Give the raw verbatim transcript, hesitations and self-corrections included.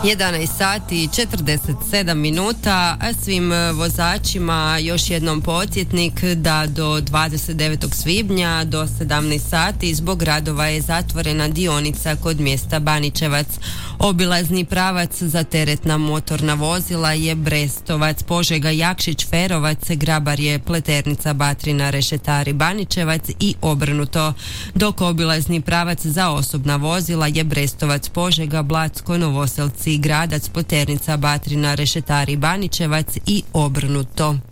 jedanaest sati i četrdeset sedam minuta, a svim vozačima još jednom podsjetnik da do dvadeset devetog svibnja do sedamnaest sati zbog radova je zatvorena dionica kod mjesta Baničevac. Obilazni pravac za teretna motorna vozila je Brestovac, Požega, Jakšić, Ferovac, Grabarje, Pleternica, Batrina, Rešetari, Baničevac i obrnuto, dok obilazni pravac za osobna vozila je Brestovac, Požega, Blacko, Novoselci, Gradac, Pleternica, Batrina, Rešetari, Baničevac i obrnuto.